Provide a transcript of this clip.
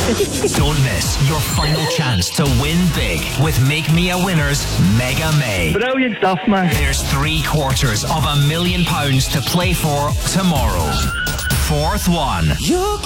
Don't miss your final chance to win big with Make Me a Winner's Mega May. Brilliant stuff, man. There's £750,000 to play for tomorrow. Fourth one. You